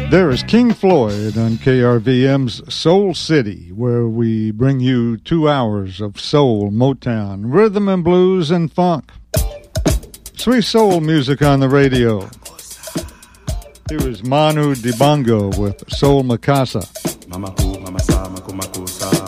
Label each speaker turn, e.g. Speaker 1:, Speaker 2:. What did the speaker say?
Speaker 1: There is King Floyd on KRVM's Soul City, where we bring you 2 hours of soul, Motown, rhythm and blues, and funk. Sweet soul music on the radio. Here is Manu Dibango with Soul Makasa.
Speaker 2: Mama ku, mama sa, maku maku sa.